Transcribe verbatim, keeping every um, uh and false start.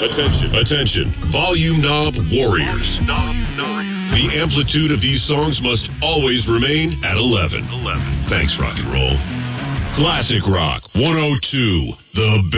Attention, attention, volume knob warriors. The amplitude of these songs must always remain at eleven. Thanks, rock and roll. Classic Rock one oh two, the